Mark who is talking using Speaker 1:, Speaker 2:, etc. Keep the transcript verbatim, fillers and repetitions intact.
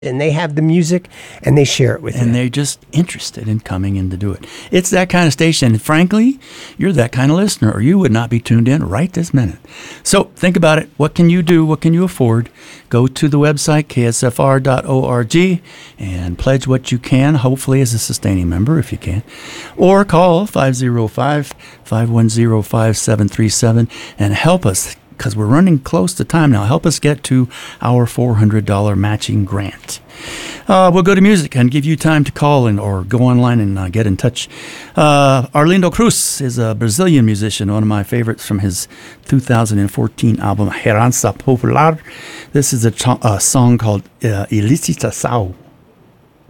Speaker 1: and they have the music and they share it with you.
Speaker 2: And they're just interested in coming in to do it. It's that kind of station. Frankly, you're that kind of listener, or you would not be tuned in right this minute. So think about it. What can you do? What can you afford? Go to the website, k s f r dot org, and pledge what you can, hopefully as a sustaining member if you can. Or call five oh five, five one oh, five seven three seven and help us, because we're running close to time now. Help us get to our four hundred dollars matching grant. Uh, we'll go to music and give you time to call in or go online and uh, get in touch. Uh, Arlindo Cruz is a Brazilian musician, one of my favorites from his two thousand fourteen album, Herança Popular. This is a, ch- a song called uh, Ilicitação.